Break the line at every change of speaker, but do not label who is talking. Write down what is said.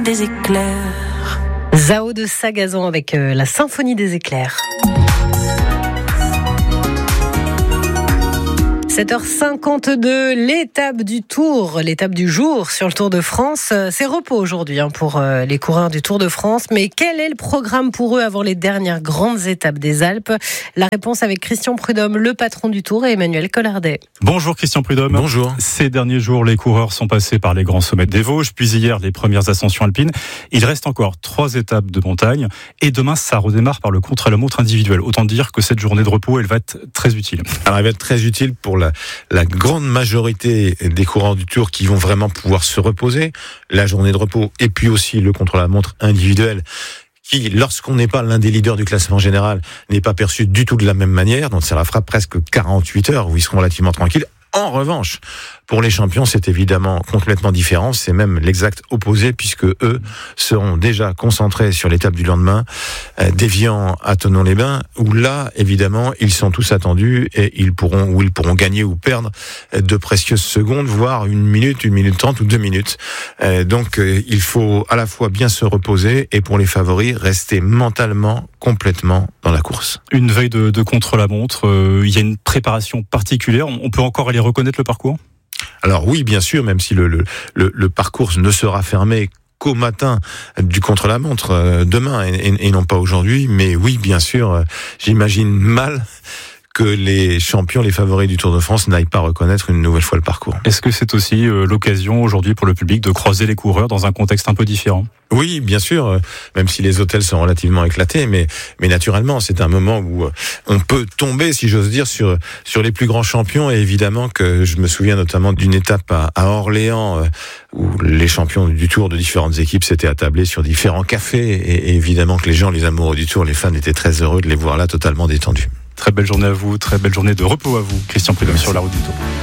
Des éclairs.
Zao de Sagazan avec la symphonie des éclairs. 7h52, l'étape du Tour, l'étape du jour sur le Tour de France. C'est repos aujourd'hui pour les coureurs du Tour de France. Mais quel est le programme pour eux avant les dernières grandes étapes des Alpes ? La réponse avec Christian Prudhomme, le patron du Tour, et Emmanuel Collardet.
Bonjour Christian Prudhomme.
Bonjour.
Ces derniers jours, les coureurs sont passés par les grands sommets des Vosges, puis hier les premières ascensions alpines. Il reste encore 3 étapes de montagne et demain ça redémarre par le contre-la-montre individuel. Autant dire que cette journée de repos, elle va être très utile.
Alors elle va être très utile pour la grande majorité des coureurs du Tour qui vont vraiment pouvoir se reposer, la journée de repos et puis aussi le contre-la-montre individuel qui, lorsqu'on n'est pas l'un des leaders du classement général, n'est pas perçu du tout de la même manière. Donc ça leur fera presque 48 heures où ils seront relativement tranquilles. En revanche, pour les champions, c'est évidemment complètement différent. C'est même l'exact opposé puisque eux seront déjà concentrés sur l'étape du lendemain, d'Évian à Thonon-les-Bains, où là, évidemment, ils sont tous attendus et ils pourront gagner ou perdre de précieuses secondes, voire 1 minute, 1 minute 30 ou 2 minutes. Donc, il faut à la fois bien se reposer et pour les favoris, rester mentalement complètement dans la course.
Une veille de contre-la-montre, il y a une préparation particulière. On peut encore aller reconnaître le parcours ?
Alors oui, bien sûr, même si le parcours ne sera fermé qu'au matin du contre-la-montre demain et non pas aujourd'hui. Mais oui, bien sûr, j'imagine mal que les champions, les favoris du Tour de France n'aillent pas reconnaître une nouvelle fois le parcours.
Est-ce que c'est aussi l'occasion aujourd'hui pour le public de croiser les coureurs dans un contexte un peu différent ?
Oui, bien sûr, même si les hôtels sont relativement éclatés, mais naturellement, c'est un moment où on peut tomber, si j'ose dire, sur les plus grands champions. Et évidemment que je me souviens notamment d'une étape à Orléans où les champions du Tour de différentes équipes s'étaient attablés sur différents cafés. Et évidemment que les gens, les amoureux du Tour, les fans étaient très heureux de les voir là totalement détendus.
Très belle journée à vous, très belle journée de repos à vous, Christian Prudhomme sur la route du Tour.